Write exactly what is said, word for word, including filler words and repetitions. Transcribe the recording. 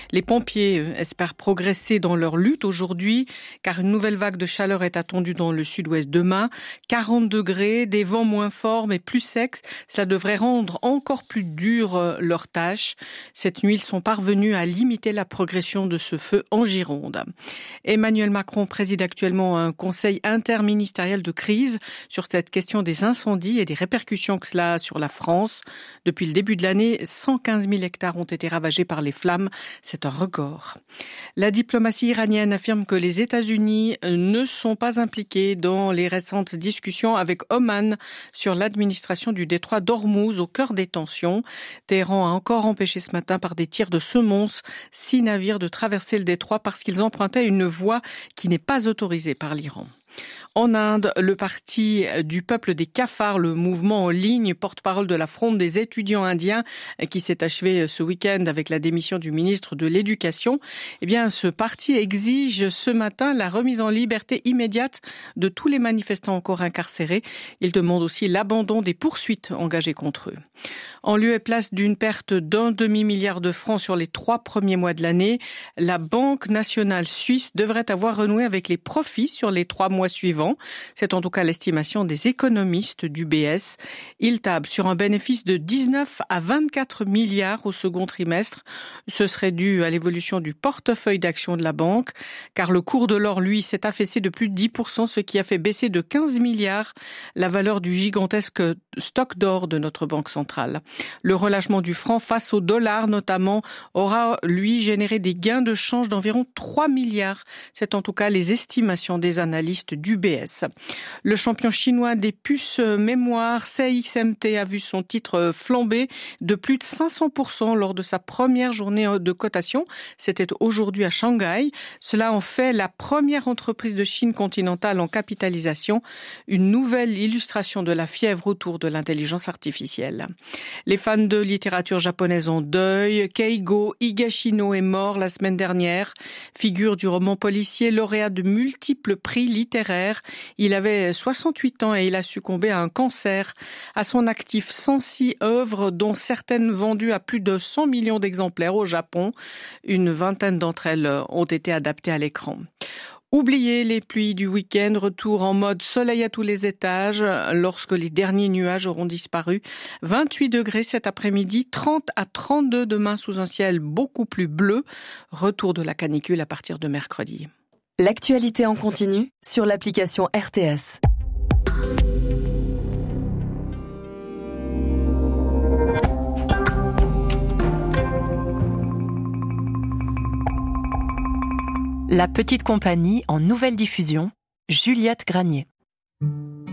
Les pompiers espèrent progresser dans leur lutte aujourd'hui, car une nouvelle vague de chaleur est attendue dans le sud-ouest demain. quarante degrés, des vents moins forts mais plus secs, ça devrait rendre encore plus dur leur tâche. Cette nuit, ils sont parvenus à limiter la progression de ce feu en Gironde. Emmanuel Macron préside actuellement un conseil interministériel de crise sur cette question des incendies et des répercussions que cela a sur la France. Depuis le début de l'année, cent quinze mille hectares ont été ravagés par les flammes. C'est un record. La diplomatie iranienne affirme que les États-Unis ne sont pas impliqués dans les récentes discussions avec Oman sur l'administration du détroit d'Ormuz au cœur des tensions. Téhéran a encore empêché ce matin par des tirs de semonce six navires de traverser le détroit parce qu'ils empruntaient une voie qui n'est pas autorisée par l'Iran. En Inde, le parti du peuple des cafards, le mouvement en ligne, porte-parole de la fronde des étudiants indiens qui s'est achevé ce week-end avec la démission du ministre de l'Éducation, eh bien, ce parti exige ce matin la remise en liberté immédiate de tous les manifestants encore incarcérés. Il demande aussi l'abandon des poursuites engagées contre eux. En lieu et place d'une perte d'un demi-milliard de francs sur les trois premiers mois de l'année, la Banque nationale suisse devrait avoir renoué avec les profits sur les trois mois suivants. C'est en tout cas l'estimation des économistes du B S. Ils tablent sur un bénéfice de dix-neuf à vingt-quatre milliards au second trimestre. Ce serait dû à l'évolution du portefeuille d'actions de la banque, car le cours de l'or, lui, s'est affaissé de plus de dix pour cent, ce qui a fait baisser de quinze milliards la valeur du gigantesque stock d'or de notre banque centrale. Le relâchement du franc face au dollar, notamment, aura, lui, généré des gains de change d'environ trois milliards. C'est en tout cas les estimations des analystes du B S. Le champion chinois des puces mémoire, C X M T, a vu son titre flamber de plus de cinq cents pour cent lors de sa première journée de cotation. C'était aujourd'hui à Shanghai. Cela en fait la première entreprise de Chine continentale en capitalisation. Une nouvelle illustration de la fièvre autour de l'intelligence artificielle. Les fans de littérature japonaise en deuil. Keigo Higashino est mort la semaine dernière. Figure du roman policier, lauréat de multiples prix littéraires. Il avait soixante-huit ans et il a succombé à un cancer. À son actif, cent six œuvres, dont certaines vendues à plus de cent millions d'exemplaires au Japon. Une vingtaine d'entre elles ont été adaptées à l'écran. Oubliez les pluies du week-end, retour en mode soleil à tous les étages lorsque les derniers nuages auront disparu. vingt-huit degrés cet après-midi, trente à trente-deux demain sous un ciel beaucoup plus bleu. Retour de la canicule à partir de mercredi. L'actualité en continu sur l'application R T S. La petite compagnie en nouvelle diffusion, Juliette Granier.